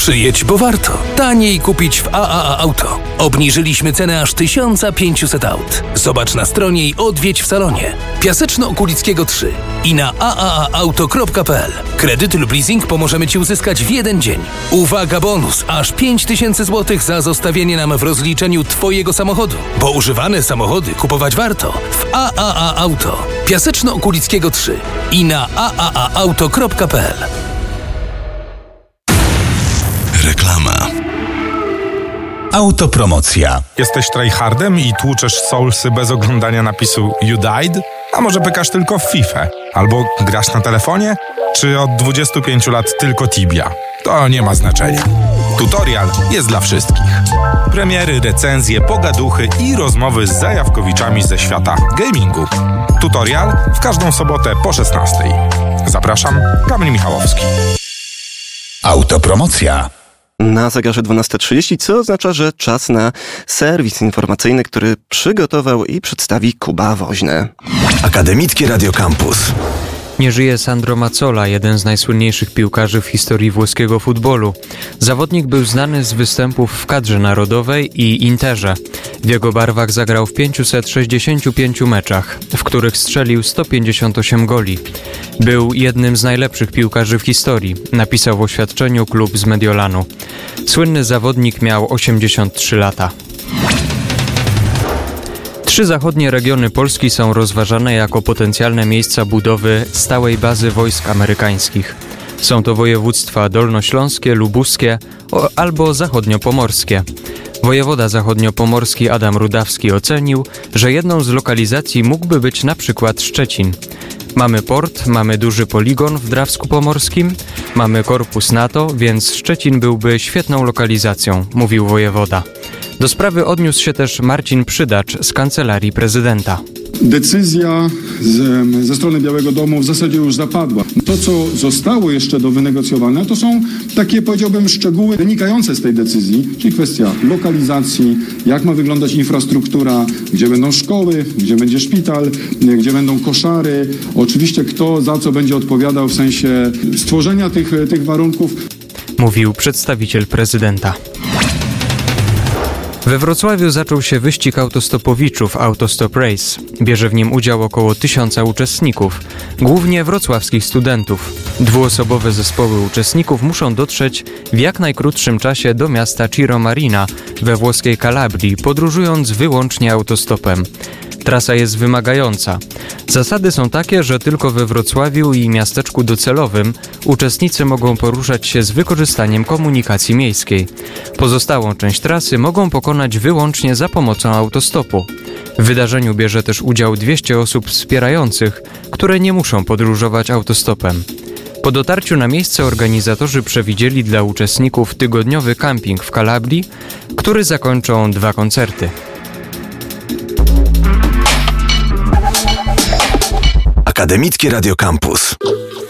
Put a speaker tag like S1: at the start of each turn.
S1: Przyjedź, bo warto. Taniej kupić w AAA Auto. Obniżyliśmy cenę aż 1500 aut. Zobacz na stronie i odwiedź w salonie. Piaseczno-Okulickiego 3 i na aaauto.pl. Kredyt lub leasing pomożemy Ci uzyskać w jeden dzień. Uwaga, bonus! Aż 5000 zł za zostawienie nam w rozliczeniu Twojego samochodu. Bo używane samochody kupować warto w AAA Auto. Piaseczno-Okulickiego 3 i na aaauto.pl.
S2: Reklama. Autopromocja.
S3: Jesteś tryhardem i tłuczesz soulsy bez oglądania napisu You Died? A może pykasz tylko w FIFA? Albo grasz na telefonie? Czy od 25 lat tylko Tibia? To nie ma znaczenia. Tutorial jest dla wszystkich. Premiery, recenzje, pogaduchy i rozmowy z zajawkowiczami ze świata gamingu. Tutorial w każdą sobotę po 16. Zapraszam, Kamil Michałowski.
S2: Autopromocja.
S4: Na zegarze 12:30, co oznacza, że czas na serwis informacyjny, który przygotował i przedstawi Kuba Woźny.
S2: Akademickie Radio Campus.
S5: Nie żyje Sandro Mazzola, jeden z najsłynniejszych piłkarzy w historii włoskiego futbolu. Zawodnik był znany z występów w kadrze narodowej i Interze. W jego barwach zagrał w 565 meczach, w których strzelił 158 goli. Był jednym z najlepszych piłkarzy w historii, napisał w oświadczeniu klub z Mediolanu. Słynny zawodnik miał 83 lata. 3 zachodnie regiony Polski są rozważane jako potencjalne miejsca budowy stałej bazy wojsk amerykańskich. Są to województwa dolnośląskie, lubuskie albo zachodniopomorskie. Wojewoda zachodniopomorski Adam Rudawski ocenił, że jedną z lokalizacji mógłby być na przykład Szczecin. Mamy port, mamy duży poligon w Drawsku Pomorskim, mamy korpus NATO, więc Szczecin byłby świetną lokalizacją, mówił wojewoda. Do sprawy odniósł się też Marcin Przydacz z Kancelarii Prezydenta.
S6: Decyzja ze strony Białego Domu w zasadzie już zapadła. To, co zostało jeszcze do wynegocjowania, to są takie, powiedziałbym, szczegóły wynikające z tej decyzji, czyli kwestia lokalizacji, jak ma wyglądać infrastruktura, gdzie będą szkoły, gdzie będzie szpital, gdzie będą koszary. Oczywiście kto za co będzie odpowiadał w sensie stworzenia tych warunków.
S5: Mówił przedstawiciel prezydenta. We Wrocławiu zaczął się wyścig autostopowiczów Autostop Race. Bierze w nim udział około 1000 uczestników, głównie wrocławskich studentów. 2-osobowe zespoły uczestników muszą dotrzeć w jak najkrótszym czasie do miasta Cirò Marina we włoskiej Kalabrii, podróżując wyłącznie autostopem. Trasa jest wymagająca. Zasady są takie, że tylko we Wrocławiu i miasteczku docelowym uczestnicy mogą poruszać się z wykorzystaniem komunikacji miejskiej. Pozostałą część trasy mogą pokonać wyłącznie za pomocą autostopu. W wydarzeniu bierze też udział 200 osób wspierających, które nie muszą podróżować autostopem. Po dotarciu na miejsce organizatorzy przewidzieli dla uczestników tygodniowy camping w Kalabrii, który zakończą 2 koncerty.
S2: Akademickie Radio Campus.